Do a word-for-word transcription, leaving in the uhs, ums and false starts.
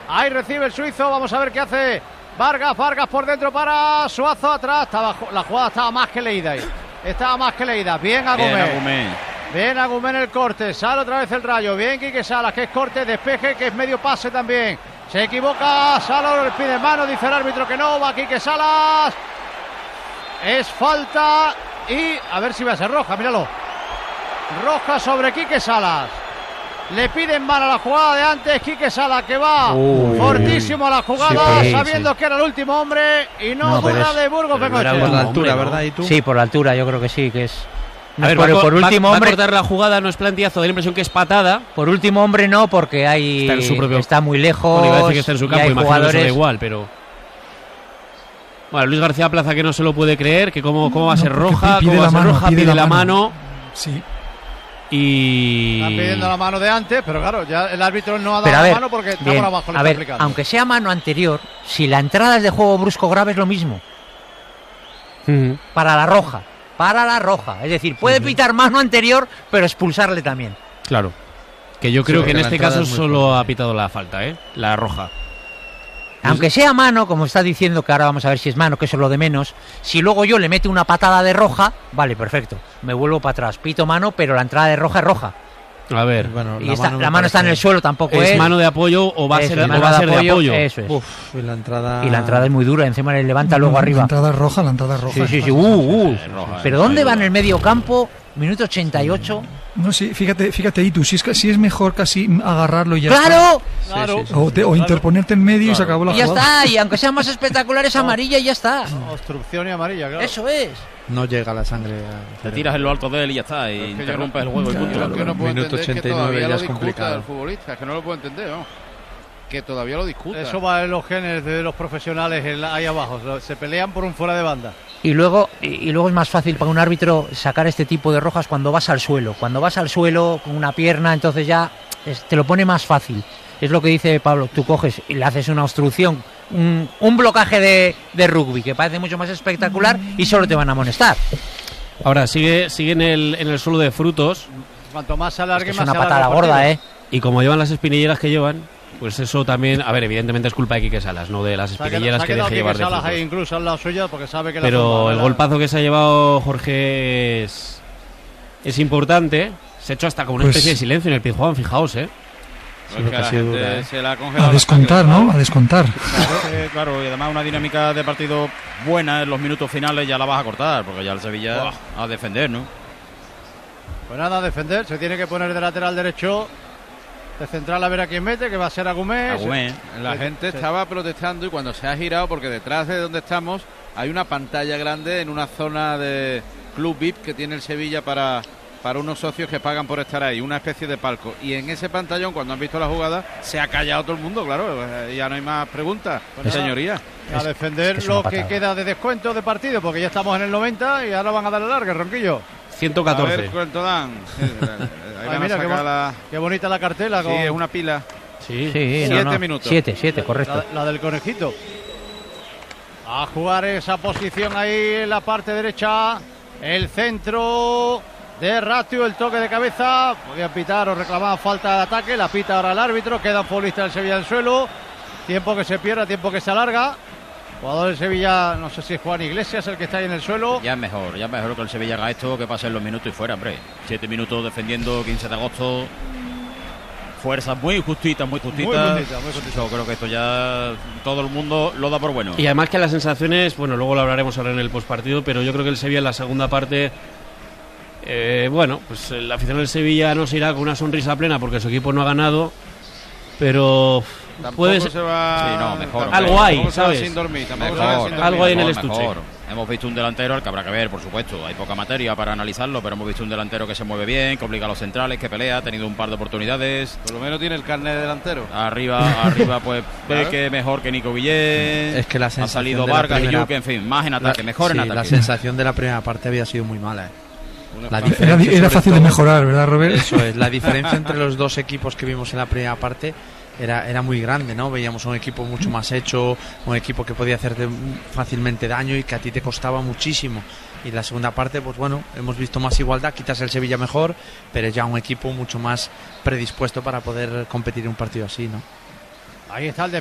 Ahí recibe el suizo, vamos a ver qué hace Vargas, Vargas por dentro para Suazo, atrás, estaba, la jugada estaba más que leída ahí, estaba más que leída, bien Agumé, bien Agumé en el corte, sale otra vez el Rayo, bien Quique Salas, que es corte, despeje, que es medio pase también, se equivoca, Salas pide mano, dice el árbitro que no, va Quique Salas, es falta y a ver si va a ser roja, míralo, roja sobre Quique Salas. Le piden mano a la jugada de antes, Quique Salas que va uy, fortísimo a la jugada, sí, sabiendo sí. que era el último hombre y no, no duda es, de Burgos Bengoechea. Por la altura, ¿verdad? ¿Y tú? Sí, por la altura, yo creo que sí, que es... No a ver, por, va, por último va, hombre... va a cortar la jugada, no es plantillazo, da la impresión que es patada. Por último hombre no, porque hay está, en su propio... está muy lejos. Bueno, iba a decir que está en su campo, imagino jugadores... que eso da igual, pero... Bueno, Luis García Plaza que no se lo puede creer, que cómo, cómo va a ser no, roja, cómo va a ser mano, roja, pide, pide la mano. mano. Sí. Y... Están pidiendo la mano de antes, pero claro, ya el árbitro no ha dado la ver, mano porque está por abajo. A ver, aunque sea mano anterior, si la entrada es de juego brusco grave es lo mismo. Uh-huh. Para la roja, para la roja. Es decir, puede uh-huh. pitar mano anterior, pero expulsarle también. Claro, que yo creo sí, que en este caso solo fuerte. Ha pitado la falta, ¿eh? La roja. Aunque sea mano, como está diciendo, que ahora vamos a ver si es mano, que eso es lo de menos. Si luego yo le meto una patada de roja, vale, perfecto, me vuelvo para atrás, pito mano, pero la entrada de roja es roja. A ver, bueno, y la, esta, mano, la mano está en el suelo, tampoco es. ¿Es mano de apoyo o va a ser, o va a ser de apoyo? apoyo? Eso es. Uf, y la entrada... y la entrada es muy dura, encima le levanta no, luego la arriba. La entrada es roja, la entrada es roja. Sí, sí, sí, uh, uh. Roja, pero ¿dónde va en el medio campo? Minuto ochenta y ocho. No, sí, fíjate, fíjate ahí tú, si es, si es mejor casi agarrarlo y ya ¡claro! está. Claro. Sí, sí, sí. O, te, o interponerte en medio claro. y se acabó la y jugada. Ya está, y aunque sea más espectacular es amarilla y ya está. Obstrucción y amarilla, claro. Eso es. No llega la sangre. A... Te tiras en lo alto de él y ya está, y interrumpes no, el juego y punto. Lo que no puedo Minuto ochenta y nueve ya es lo complicado. El futbolista, es que no lo puedo entender, ¿no? Que todavía lo discuta. Eso va en los genes de los profesionales en la, ahí abajo, se pelean por un fuera de banda. Y luego, y luego es más fácil para un árbitro sacar este tipo de rojas cuando vas al suelo. Cuando vas al suelo con una pierna, entonces ya es, te lo pone más fácil. Es lo que dice Pablo, tú coges y le haces una obstrucción, un, un blocaje de, de rugby que parece mucho más espectacular y solo te van a amonestar. Ahora, sigue, sigue en, el, en el suelo de Frutos. Cuanto más se alargue, es más una se patada gorda, ¿eh? Y como llevan las espinilleras que llevan, pues eso también, a ver, evidentemente es culpa de Quique Salas, no de las espinilleras que deje llevar de Frutos. Ahí incluso al lado suyo porque sabe que pero la el golpazo que se ha llevado Jorge es, es importante. Se ha hecho hasta como una pues, especie de silencio en el Pizjuán, fijaos, ¿eh? Sí, que ha sido dura, ¿eh? Se la ha a descontar, ¿no? A descontar. Claro, eh, claro, y además una dinámica de partido buena en los minutos finales ya la vas a cortar, porque ya el Sevilla wow. a defender, ¿no? Pues nada, a defender, se tiene que poner de lateral derecho, de central a ver a quién mete, que va a ser Agumé. Agumé. La gente estaba protestando y cuando se ha girado, porque detrás de donde estamos hay una pantalla grande en una zona de Club V I P que tiene el Sevilla para... para unos socios que pagan por estar ahí, una especie de palco. Y en ese pantallón, cuando han visto la jugada, se ha callado todo el mundo, claro. Ya no hay más preguntas, pues señoría. A defender es que lo que queda de descuento de partido, porque ya estamos en el noventa y ahora van a darle larga, Ronquillo. ciento catorce. A ver cuánto dan. Sí, ahí Ay, mira, qué, la... qué bonita la cartela. Con... Sí, es una pila. Sí, sí siete no, no. minutos. Siete, siete, correcto. La, la del conejito. A jugar esa posición ahí en la parte derecha. El centro... de Ratio, el toque de cabeza, podían pitar o reclamar falta de ataque, la pita ahora el árbitro, queda un futbolista del Sevilla en el suelo, tiempo que se pierde, tiempo que se alarga, jugador del Sevilla, no sé si es Juan Iglesias el que está ahí en el suelo. Ya es mejor, ya es mejor que el Sevilla haga esto, que pasen los minutos y fuera, hombre, siete minutos defendiendo, quince de agosto, fuerzas muy justitas, muy justitas, muy justita, muy justita. Yo creo que esto ya todo el mundo lo da por bueno. Y además que las sensaciones, bueno, luego lo hablaremos ahora en el postpartido, pero yo creo que el Sevilla en la segunda parte... Eh, bueno, pues la afición del Sevilla no se irá con una sonrisa plena porque su equipo no ha ganado, pero puede ser... se va... sí, no, mejor, algo hay, ¿sabes? Sin dormir, mejor, se va sin dormir. Algo hay en el mejor, estuche. Mejor. Hemos visto un delantero al que habrá que ver, por supuesto. Hay poca materia para analizarlo, pero hemos visto un delantero que se mueve bien, que obliga a los centrales, que pelea, ha tenido un par de oportunidades. Por lo menos tiene el carnet de delantero. Arriba, arriba, pues ve que mejor que Nico Guillén. Es que la ha salido Vargas primera... y Yuke, en fin, más en ataque, la, mejor sí, en ataque. La sensación de la primera parte había sido muy mala, ¿eh? La era, era fácil de mejorar, ¿verdad, Robert? Eso es, la diferencia entre los dos equipos que vimos en la primera parte era, era muy grande, ¿no? Veíamos un equipo mucho más hecho, un equipo que podía hacerte fácilmente daño y que a ti te costaba muchísimo. Y la segunda parte, pues bueno, hemos visto más igualdad, quizás el Sevilla mejor, pero ya un equipo mucho más predispuesto para poder competir en un partido así, ¿no? Ahí está el